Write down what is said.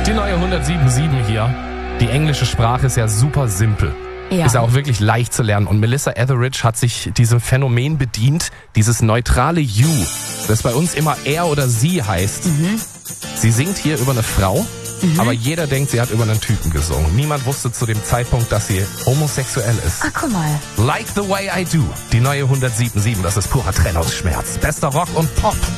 Die neue 107.7 hier. Die englische Sprache ist ja super simpel. Ja. Ist ja auch wirklich leicht zu lernen. Und Melissa Etheridge hat sich diesem Phänomen bedient, dieses neutrale You, das bei uns immer er oder sie heißt. Sie singt hier über eine Frau, aber jeder denkt, sie hat über einen Typen gesungen. Niemand wusste zu dem Zeitpunkt, dass sie homosexuell ist. Ah, guck mal. Like the way I do. Die neue 107.7, das ist purer Trennungsschmerz. Bester Rock und Pop.